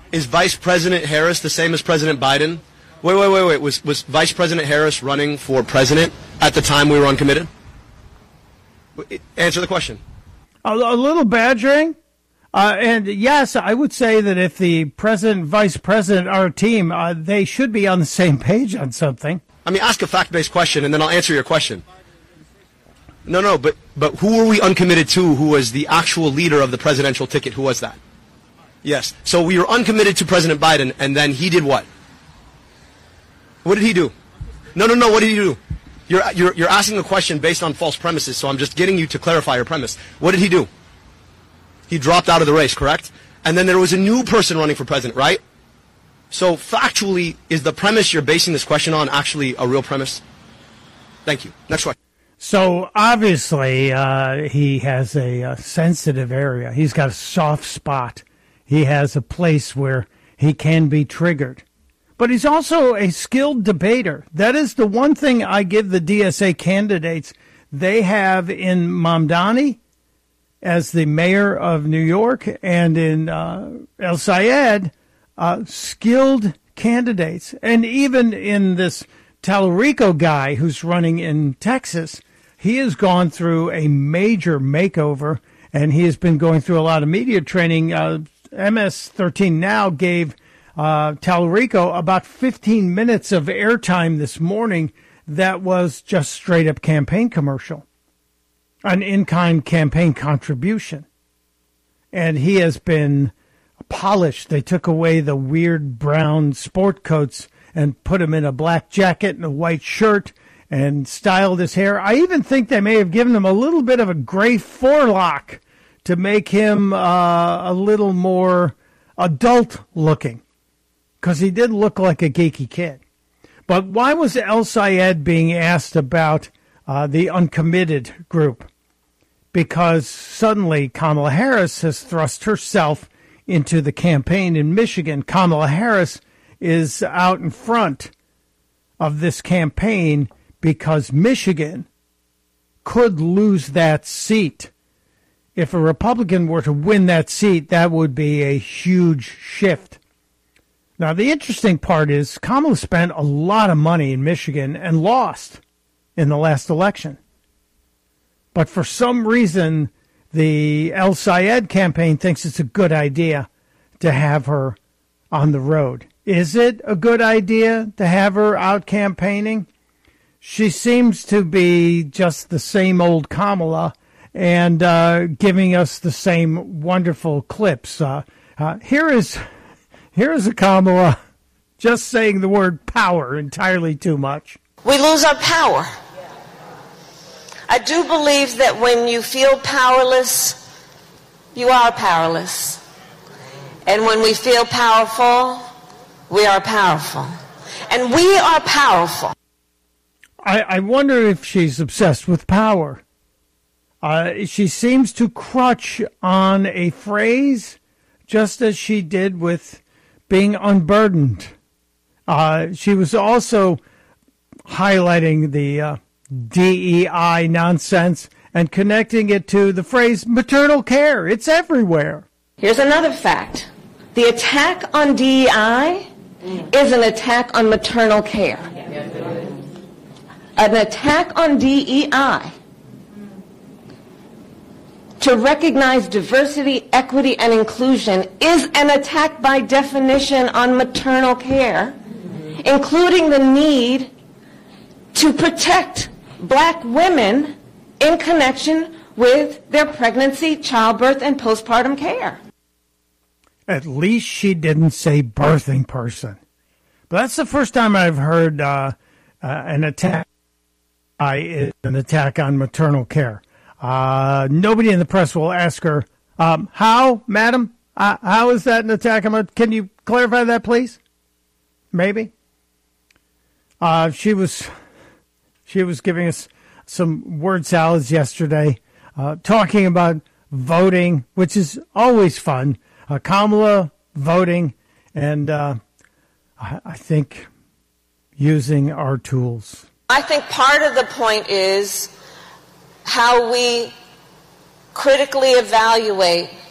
Is Vice President Harris the same as President Biden? Wait. Was Vice President Harris running for president at the time we were uncommitted? Answer the question. A little badgering. And yes, I would say that if the president, vice president are a team, they should be on the same page on something. I mean, ask a fact-based question, and then I'll answer your question. No, but who were we uncommitted to who was the actual leader of the presidential ticket? Who was that? Yes. So we were uncommitted to President Biden, and then he did what? What did he do? No, what did he do? You're asking a question based on false premises, so I'm just getting you to clarify your premise. What did he do? He dropped out of the race, correct? And then there was a new person running for president, right? So factually, is the premise you're basing this question on actually a real premise? Thank you. Next question. So obviously, he has a sensitive area. He's got a soft spot. He has a place where he can be triggered. But he's also a skilled debater. That is the one thing I give the DSA candidates. They have in Mamdani as the mayor of New York and in El Sayed, skilled candidates. And even in this Tallarico guy who's running in Texas, he has gone through a major makeover, and he has been going through a lot of media training. MS-13 Now gave Tallarico about 15 minutes of airtime this morning that was just straight-up campaign commercial, an in-kind campaign contribution. And he has been polished. They took away the weird brown sport coats and put him in a black jacket and a white shirt and styled his hair. I even think they may have given him a little bit of a gray forelock to make him a little more adult-looking, because he did look like a geeky kid. But why was El Sayed being asked about the uncommitted group? Because suddenly Kamala Harris has thrust herself into the campaign in Michigan. Kamala Harris is out in front of this campaign because Michigan could lose that seat. If a Republican were to win that seat, that would be a huge shift. Now, the interesting part is Kamala spent a lot of money in Michigan and lost in the last election. But for some reason, the El Sayed campaign thinks it's a good idea to have her on the road. Is it a good idea to have her out campaigning? She seems to be just the same old Kamala and giving us the same wonderful clips. Here is a Kamala just saying the word power entirely too much. We lose our power. I do believe that when you feel powerless, you are powerless. And when we feel powerful, we are powerful. And we are powerful. I wonder if she's obsessed with power. She seems to crutch on a phrase just as she did with being unburdened. She was also highlighting the DEI nonsense and connecting it to the phrase maternal care. It's everywhere. Here's another fact. The attack on DEI is an attack on maternal care. An attack on DEI to recognize diversity, equity, and inclusion is an attack by definition on maternal care, including the need to protect black women in connection with their pregnancy, childbirth, and postpartum care. At least she didn't say birthing person. But that's the first time I've heard an attack on maternal care. Nobody in the press will ask her, how, madam? How is that an attack on Can you clarify that, please? Maybe. She was giving us some word salads yesterday, talking about voting, which is always fun. Kamala voting, and I think using our tools. I think part of the point is how we critically evaluate